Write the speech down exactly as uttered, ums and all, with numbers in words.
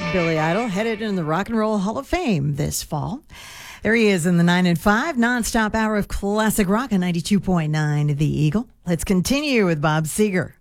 Billy Idol headed in the Rock and Roll Hall of Fame this fall. There he is in the nine and five nonstop hour of classic rock on ninety-two point nine The Eagle. Let's continue with Bob Seger.